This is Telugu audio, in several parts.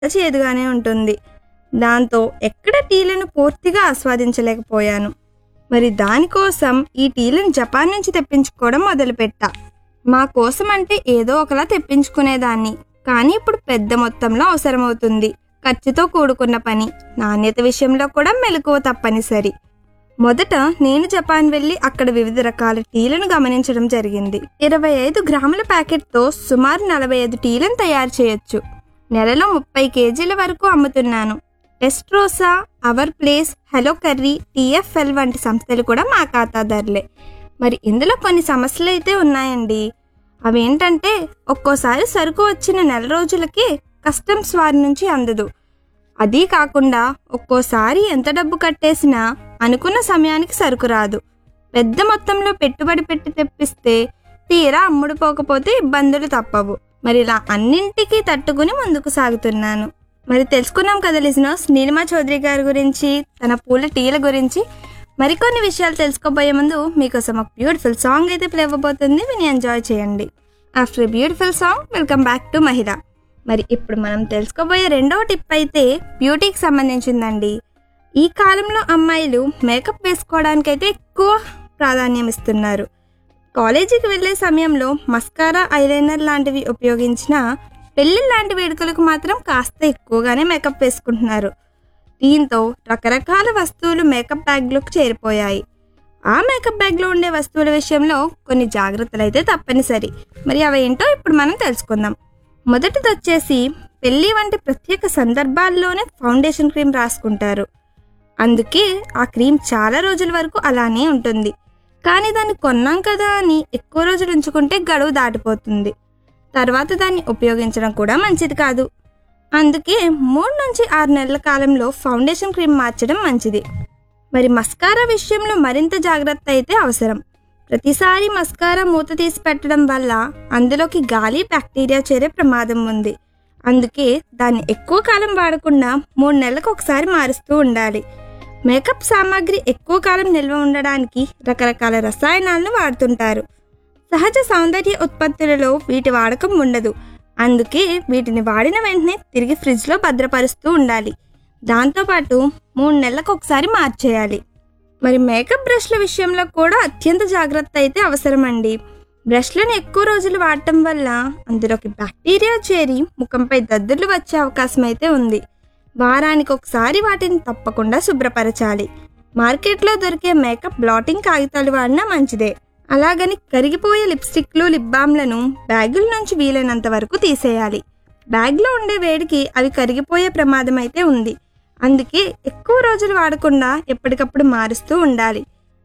చేదుగానే ఉంటుంది. దాంతో ఎక్కడ టీలను పూర్తిగా ఆస్వాదించలేకపోయాను. మరి దానికోసం ఈ టీలను జపాన్ నుంచి తెప్పించుకోవడం మొదలుపెట్టా. మా కోసం అంటే ఏదో ఒకలా తెప్పించుకునేదాన్ని, కానీ ఇప్పుడు పెద్ద మొత్తంలో అవసరమవుతుంది. ఖర్చుతో కూడుకున్న పని, నాణ్యత విషయంలో కూడా మెలకువ తప్పనిసరి. మొదట నేను జపాన్ వెళ్ళి అక్కడ వివిధ రకాల టీలను గమనించడం జరిగింది. 25 గ్రాముల ప్యాకెట్తో సుమారు 45 టీలను తయారు చేయొచ్చు. నెలలో 30 కేజీల వరకు అమ్ముతున్నాను. టెస్ట్రోసా, our place, hello curry, TFL వంటి సంస్థలు కూడా మా ఖాతాదారులే. మరి ఇందులో కొన్ని సమస్యలు అయితే ఉన్నాయండి. అవేంటంటే, ఒక్కోసారి సరుకు వచ్చిన నెల రోజులకే కస్టమ్స్ వారి నుంచి అందదు. అదీ కాకుండా ఒక్కోసారి ఎంత డబ్బు కట్టేసినా అనుకున్న సమయానికి సరుకు రాదు. పెద్ద మొత్తంలో పెట్టుబడి పెట్టి తెప్పిస్తే తీరా అమ్ముడుపోకపోతే ఇబ్బందులు తప్పవు. మరి ఇలా అన్నింటికీ తట్టుకుని ముందుకు సాగుతున్నాను. మరి తెలుసుకున్నాం కదా లిజనర్స్, నీలిమా చౌదరి గారి గురించి, తన పూల టీల గురించి. మరికొన్ని విషయాలు తెలుసుకోబోయే ముందు మీకోసం ఒక బ్యూటిఫుల్ సాంగ్ అయితే ప్లే అవ్వబోతుంది, విని ఎంజాయ్ చేయండి. After beautiful song welcome back to మహిళ. మరి ఇప్పుడు మనం తెలుసుకోబోయే రెండవ టిప్ అయితే బ్యూటీకి సంబంధించిందండి. ఈ కాలంలో అమ్మాయిలు మేకప్ వేసుకోవడానికైతే ఎక్కువ ప్రాధాన్యం ఇస్తున్నారు. కాలేజీకి వెళ్ళే సమయంలో మస్కారా, ఐలైనర్ లాంటివి ఉపయోగించిన పెళ్లి లాంటి వేడుకలకు మాత్రం కాస్త ఎక్కువగానే మేకప్ వేసుకుంటున్నారు. దీంతో రకరకాల వస్తువులు మేకప్ బ్యాగ్లోకి చేరిపోయాయి. ఆ మేకప్ బ్యాగ్లో ఉండే వస్తువుల విషయంలో కొన్ని జాగ్రత్తలు అయితే తప్పనిసరి. మరి అవేంటో ఇప్పుడు మనం తెలుసుకుందాం. మొదటిది వచ్చేసి, పెళ్లి వంటి ప్రత్యేక సందర్భాల్లోనే ఫౌండేషన్ క్రీమ్ రాసుకుంటారు. అందుకే ఆ క్రీమ్ చాలా రోజుల వరకు అలానే ఉంటుంది. కానీ దాన్ని కొన్నాం కదా అని ఎక్కువ రోజులు ఉంచుకుంటే గడువు దాటిపోతుంది. తర్వాత దాన్ని ఉపయోగించడం కూడా మంచిది కాదు. అందుకే 3 నుంచి 6 నెలల కాలంలో ఫౌండేషన్ క్రీమ్ మార్చడం మంచిది. మరి మస్కారా విషయంలో మరింత జాగ్రత్త అయితే అవసరం. ప్రతిసారి మస్కారా మూత తీసి పెట్టడం వల్ల అందులోకి గాలి, బ్యాక్టీరియా చేరే ప్రమాదం ఉంది. అందుకే దాన్ని ఎక్కువ కాలం వాడకుండా 3 నెలలకు ఒకసారి మారుస్తూ ఉండాలి. మేకప్ సామాగ్రి ఎక్కువ కాలం నిల్వ ఉండడానికి రకరకాల రసాయనాలను వాడుతుంటారు. సహజ సౌందర్య ఉత్పత్తులలో వీటి వాడకం ఉండదు. అందుకే వీటిని వాడిన వెంటనే తిరిగి ఫ్రిడ్జ్లో భద్రపరుస్తూ ఉండాలి. దాంతోపాటు 3 నెలలకు ఒకసారి మార్చేయాలి. మరి మేకప్ బ్రష్ల విషయంలో కూడా అత్యంత జాగ్రత్త అయితే అవసరమండి. బ్రష్లను ఎక్కువ రోజులు వాడటం వల్ల అందులోకి బ్యాక్టీరియా చేరి ముఖంపై దద్దుర్లు వచ్చే అవకాశం అయితే ఉంది. వారానికి ఒకసారి వాటిని తప్పకుండా శుభ్రపరచాలి. మార్కెట్లో దొరికే మేకప్ బ్లాటింగ్ కాగితాలు వాడినా మంచిదే. అలాగని కరిగిపోయే లిప్స్టిక్లు, లిప్ బామ్లను బ్యాగుల నుంచి వీలైనంత వరకు తీసేయాలి. బ్యాగ్లో ఉండే వేడికి అవి కరిగిపోయే ప్రమాదం అయితే ఉంది. అందుకే ఎక్కువ రోజులు వాడకుండా ఎప్పటికప్పుడు మారుస్తూ ఉండాలి.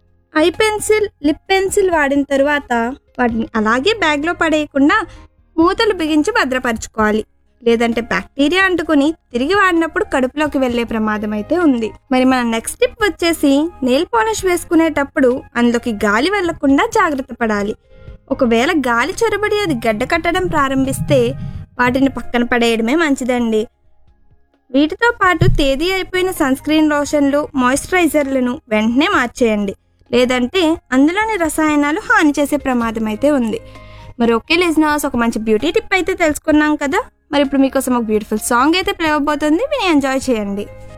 ఐ పెన్సిల్, లిప్ పెన్సిల్ వాడిన తరువాత వాటిని అలాగే బ్యాగ్లో పడేయకుండా మూతలు బిగించి భద్రపరచుకోవాలి. లేదంటే బ్యాక్టీరియా అంటుకుని తిరిగి వాడినప్పుడు కడుపులోకి వెళ్లే ప్రమాదం అయితే ఉంది. మరి మన నెక్స్ట్ టిప్ వచ్చేసి, నెయిల్ పాలిష్ వేసుకునేటప్పుడు అందులోకి గాలి వెళ్లకుండా జాగ్రత్త పడాలి. ఒకవేళ గాలి చొరబడి అది గడ్డ కట్టడం ప్రారంభిస్తే వాటిని పక్కన పడేయడమే మంచిదండి. వీటితో పాటు తేదీ అయిపోయిన సన్ స్క్రీన్ లోషన్లు, మాయిశ్చరైజర్లను వెంటనే మార్చేయండి. లేదంటే అందులోని రసాయనాలు హాని చేసే ప్రమాదం అయితే ఉంది. మరి ఓకే లిజనర్స్, ఒక మంచి బ్యూటీ టిప్ అయితే తెలుసుకున్నాం కదా. మరి ఇప్పుడు మీకోసం ఒక బ్యూటిఫుల్ సాంగ్ అయితే ప్లే అవబోతుంది, విని ఎంజాయ్ చేయండి.